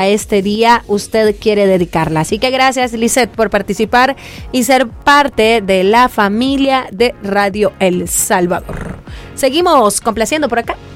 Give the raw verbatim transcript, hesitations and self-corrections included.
a este día usted quiere dedicarla. Así que gracias, Lisette, por participar y ser parte de la familia de Radio El Salvador. Seguimos complaciendo por acá.